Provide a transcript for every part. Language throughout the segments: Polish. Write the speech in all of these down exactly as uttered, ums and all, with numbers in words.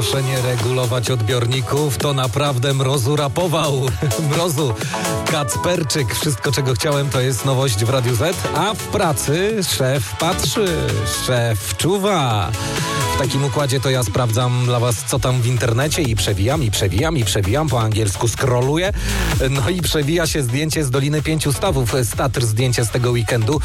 Proszę nie regulować odbiorników, to naprawdę Mrozu rapował. Mrozu, Kacperczyk, wszystko czego chciałem to jest nowość w Radiu Z, a w pracy szef patrzy, szef czuwa. W takim układzie to ja sprawdzam dla was, co tam w internecie i przewijam, i przewijam, i przewijam, po angielsku scrolluję. No i przewija się zdjęcie z Doliny Pięciu Stawów, z Tatr, zdjęcie z tego weekendu.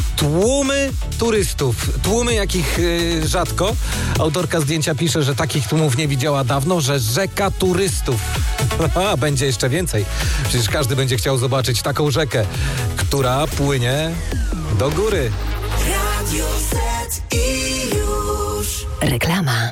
Tłumy turystów, tłumy jakich yy, rzadko. Autorka zdjęcia pisze, że takich tłumów nie widziała dawno, że rzeka turystów. A będzie jeszcze więcej. Przecież każdy będzie chciał zobaczyć taką rzekę, która płynie do góry. Radio Z i już. Reklama.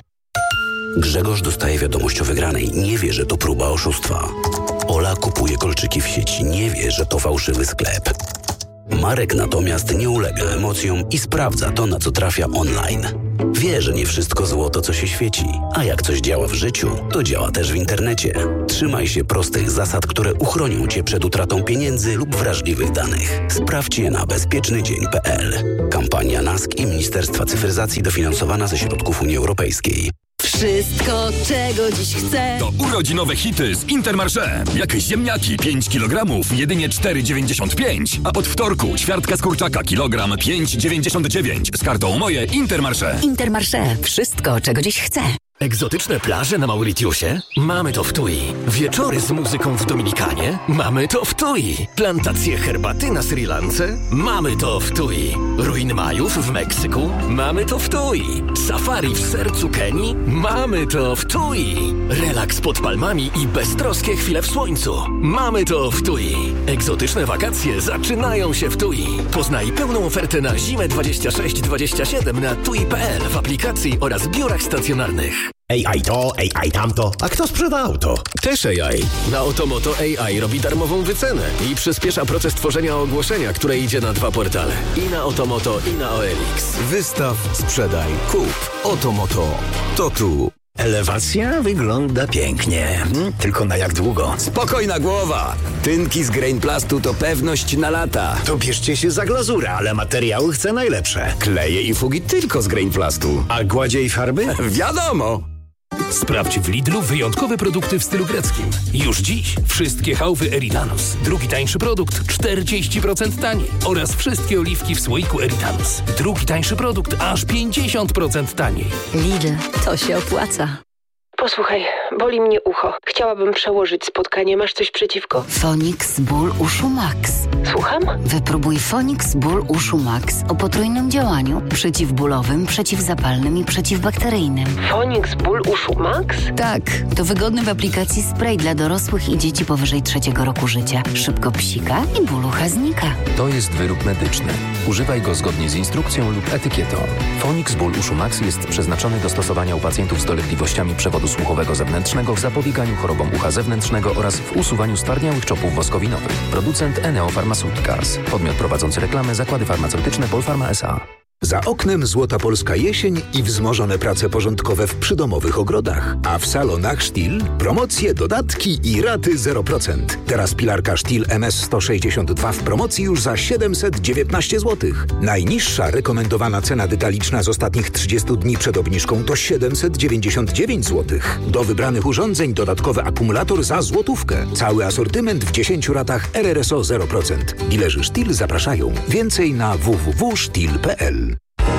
Grzegorz dostaje wiadomość o wygranej. Nie wie, że to próba oszustwa. Ola kupuje kolczyki w sieci. Nie wie, że to fałszywy sklep. Marek natomiast nie ulega emocjom i sprawdza to, na co trafia online. Wie, że nie wszystko złoto, co się świeci. A jak coś działa w życiu, to działa też w internecie. Trzymaj się prostych zasad, które uchronią cię przed utratą pieniędzy lub wrażliwych danych. Sprawdź je na bezpieczny dzień kropka p l. Kampania N A S K i Ministerstwa Cyfryzacji dofinansowana ze środków Unii Europejskiej. Wszystko, czego dziś chcę. To urodzinowe hity z Intermarché. Jak ziemniaki pięć kilogramów, jedynie cztery dziewięćdziesiąt pięć. A od wtorku ćwiartka z kurczaka kilogram pięć dziewięćdziesiąt dziewięć. Z kartą Moje Intermarché. Intermarché. Wszystko, czego dziś chcę. Egzotyczne plaże na Mauritiusie? Mamy to w Tui. Wieczory z muzyką w Dominikanie? Mamy to w Tui. Plantacje herbaty na Sri Lance? Mamy to w Tui. Ruiny Majów w Meksyku? Mamy to w Tui. Safari w sercu Kenii? Mamy to w Tui. Relaks pod palmami i beztroskie chwile w słońcu? Mamy to w Tui. Egzotyczne wakacje zaczynają się w Tui. Poznaj pełną ofertę na zimę dwadzieścia sześć dwadzieścia siedem na tui kropka p l w aplikacji oraz biurach stacjonarnych. A I to, A I tamto. A kto sprzeda auto? Też A I. Na Otomoto A I robi darmową wycenę i przyspiesza proces tworzenia ogłoszenia, które idzie na dwa portale. I na Otomoto, i na O L X. Wystaw, sprzedaj, kup. Otomoto. To tu. Elewacja wygląda pięknie. Hmm? Tylko na jak długo? Spokojna głowa. Tynki z Grainplastu to pewność na lata. To bierzcie się za glazurę, ale materiały chcę najlepsze. Kleje i fugi tylko z Grainplastu. A gładzie i farby? Wiadomo. Sprawdź w Lidlu wyjątkowe produkty w stylu greckim. Już dziś wszystkie chałwy Eridanus. Drugi tańszy produkt czterdzieści procent taniej. Oraz wszystkie oliwki w słoiku Eridanus. Drugi tańszy produkt aż pięćdziesiąt procent taniej. Lidl, to się opłaca. Posłuchaj, boli mnie ucho. Chciałabym przełożyć spotkanie. Masz coś przeciwko? Fonix Ból Uszu Max. Słucham? Wypróbuj Fonix Ból Uszu Max o potrójnym działaniu. Przeciwbólowym, przeciwzapalnym i przeciwbakteryjnym. Fonix Ból Uszu Max? Tak, to wygodny w aplikacji spray dla dorosłych i dzieci powyżej trzeciego roku życia. Szybko psika i ból ucha znika. To jest wyrób medyczny. Używaj go zgodnie z instrukcją lub etykietą. Fonix Ból Uszu Max jest przeznaczony do stosowania u pacjentów z dolegliwościami przewodu słuchowego zewnętrznego w zapobieganiu chorobom ucha zewnętrznego oraz w usuwaniu stwardniałych czopów woskowinowych. Producent Eneo Pharmaceuticals. Podmiot prowadzący reklamę Zakłady Farmaceutyczne Polpharma S A. Za oknem złota polska jesień i wzmożone prace porządkowe w przydomowych ogrodach. A w salonach Stihl promocje, dodatki i raty zero procent. Teraz pilarka Stihl M S sto sześćdziesiąt dwa w promocji już za siedemset dziewiętnaście złotych. Najniższa rekomendowana cena detaliczna z ostatnich trzydziestu dni przed obniżką to siedemset dziewięćdziesiąt dziewięć złotych. Do wybranych urządzeń dodatkowy akumulator za złotówkę. Cały asortyment w dziesięciu ratach R R S O zero procent. Dilerzy Stihl zapraszają. Więcej na w w w kropka stihl kropka p l.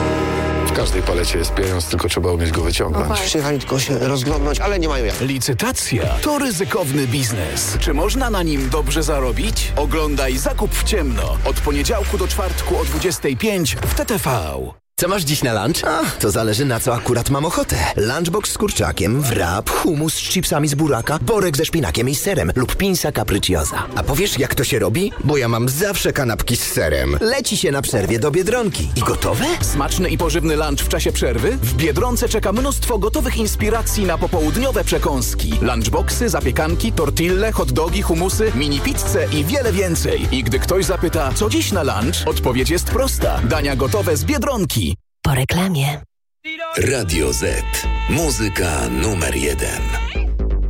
W każdej palecie jest pieniądz, tylko trzeba umieć go wyciągnąć. Przyjechali tylko się rozglądnąć, ale nie mają jak. Licytacja to ryzykowny biznes. Czy można na nim dobrze zarobić? Oglądaj Zakup w ciemno. Od poniedziałku do czwartku o dwudziestej piątej w T T V. Co masz dziś na lunch? A, to zależy na co akurat mam ochotę. Lunchbox z kurczakiem, wrap, hummus z chipsami z buraka, borek ze szpinakiem i serem lub pinsa capricciosa. A powiesz jak to się robi? Bo ja mam zawsze kanapki z serem. Leci się na przerwie do Biedronki. I gotowe? Smaczny i pożywny lunch w czasie przerwy? W Biedronce czeka mnóstwo gotowych inspiracji na popołudniowe przekąski. Lunchboxy, zapiekanki, tortille, hot dogi, humusy, mini pizzę i wiele więcej. I gdy ktoś zapyta, co dziś na lunch? Odpowiedź jest prosta. Dania gotowe z Biedronki. Po reklamie. Radio Z. Muzyka numer jeden.